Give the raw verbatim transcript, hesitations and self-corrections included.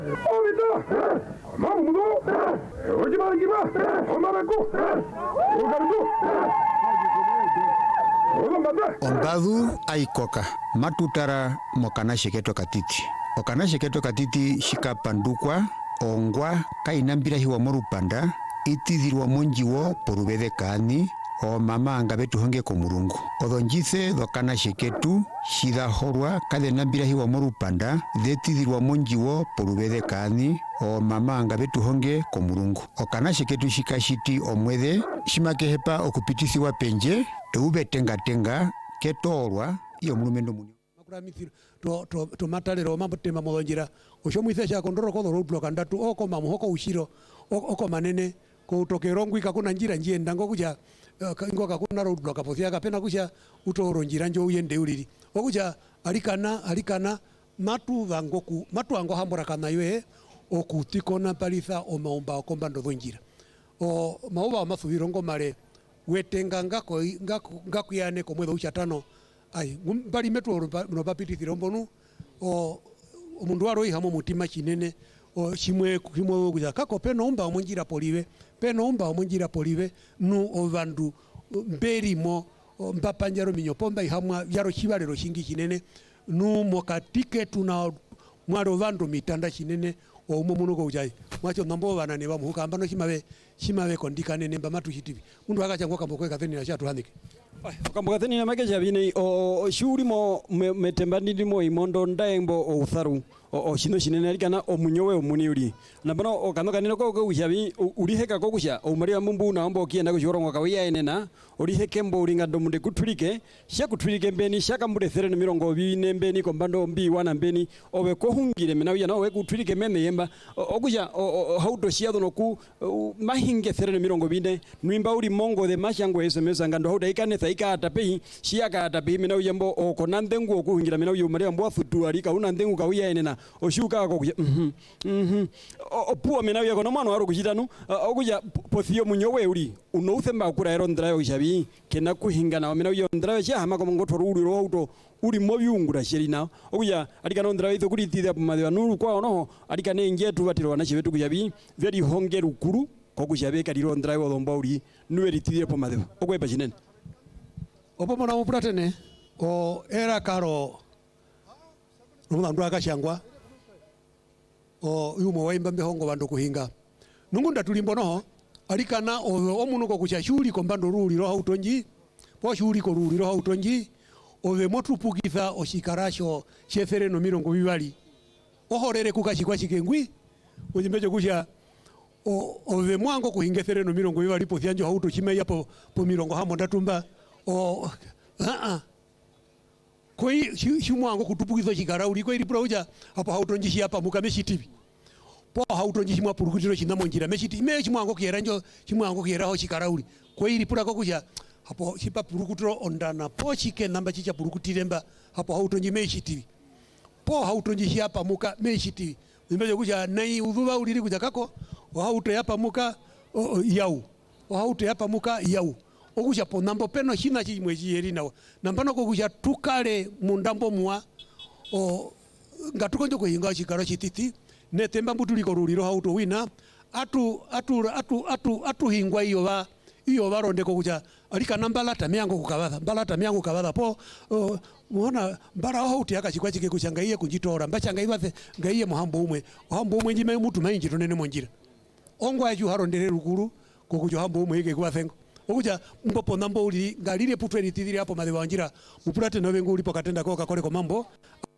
Ombadu aikoka matutara mokana sheketo katiti okana sheketo katiti shikapandukwa ongwa kainambira hiwa morupanda itithirwa monjiwo porubede kani o mama anga betu honge ko murungu odonjithe dokana sheketu shidahorwa kadenambira hiwa morupanda detithirwa monjiwo porubede kani o mama anga betu honge ko murungu okana sheketu shikashiti omwede shimakehepa okupitisiwa penje eube tenga tenga ketorwa iyo mulumendo munyo makuramithiro to to to matalero mabutema molonjira oshomwithe sha kondoro ko road block andatu oko mamuhoko ushiro oko manene ko utokerongwi kakuna njira njienda ngokuja ngo kakuna road block apothia kapena kuja utoro njira njo uyende uliri okuja alikana alikana matu vangoku matu ango hambora kana ywe okutikona palitha omaomba okomba ndo njira o mauba mathubiro ngomare wetenga ngako ngako ngakuyane ko mwetho uchatano ai bali metu no bapitithira mbonu o omundu waro ihamo mutima kinene o chimwe kimwe kuja kako peno umba omunjira poliwe peno umba omunjira poliwe nu ovandu mberimo mbapanjaro minyopomba ihamwa yaro chibalero shingi kinene nu mokatike tuna mwaro vandu mitanda kinene o muno ko ujai mwacho nambo bana ne bamuhuka ambano chimabe chimabe kondikane nemba matu chitivi mundu akachangwa kambo katheni na chatu handike kambo katheni na makeja bine o shuri mo metembandiri mo imondo ndaembo o utharu o shino shinene alikana o munyowe o muniuri na bano o kano kanino ko ko ushabi uriheka ko kusha o maria mumbu na ombo kienda kujorongo kawiya enena uriheke mbo uringa domunde kutulike sha kutulike mbeni shaka mbude there ne mirongo bine mbeni ko mbando mbi wana mbeni owe ko hungire mena uya no we kutulike meme yemba okuja hauto shiado no ku mahinge there ne mirongo bine nwimba uri mongo de mashango esemesa ngando hauda ikane thaika atape shiaka atape mena uya mbo o konandengu okuhingira mena uya maria mbo afutu alika unandengu kawiya enena oshuka ko kuja mhm mhm opuo mena uya kono mwana waro kujitanu okuja pothio munyowe uri unothemba okura ero ndrayo shabi kena kuhingana mena uya ndrayo sha hama ko ngoto ruri ro auto uri mobyungura sherina okuja alika no ndrayo kuri tithia pumadhe nuru kwa no alika ne ngetu batiro na chibetu kujabi very honge rukuru ko kujabeka liro ndrayo lomba uri nuwe tithia pumadhe okwepa chinene opo mona mupratene o era karo rumundu akashangwa o yumo waimba mbehongo bandu kuhinga nungunda tulimbo no alikana o omuno ko kucha shuri ko mbando ruri ro autonji po shuri ko ruri ro autonji ove motupukitha oshikarasho shefere no mirongo bibali ohorere kukashikwa chikengwi ujimbeje kusha o ove mwango kuhingefere no mirongo bibali po thyanjo auto chimeya po po mirongo hamo ndatumba o a a koi shumwango kutupukizo chikarauri ko iripura uja hapo hautonji hapa mukameshi tv po hautonji chimwa purukutiro chinamo njira meshi me chimwango kiera njo chimwango kiera ho chikarauri ko iripura ko kuja hapo chipa purukutiro ondana po chike namba chicha purukutiremba hapo hautonji meshi tv po hautonji hapa muka meshi tv nimbeje kuja nai udhuba uliri kuja kako o hauto hapa muka o, o, yau o hauto hapa muka yau okuja po nambo peno hina chimwe chiyeri nawo nambano ko kuja tukale mundambo muwa o ngatuko njoko hinga chikaro chititi netemba mbutuliko ruliro hauto wina atu atu atu atu atu hingwa iyo ba iyo baronde ko kuja alika nambala tamyango kukabatha mbala tamyango kabatha po uh, muona mbara hauti akachikwa chike kuchanga iye kunjitora mbachanga ibathe ngaiye muhambo umwe muhambo umwe njime mutu mainji tonene monjira ongwa aju harondere rukuru ko kujo hambo umwe ike kwathengo okuja mpopo nambo uli ngalire putwe litithiri hapo madhe wanjira mupurate nobe nguli pokatenda ko kakole ko mambo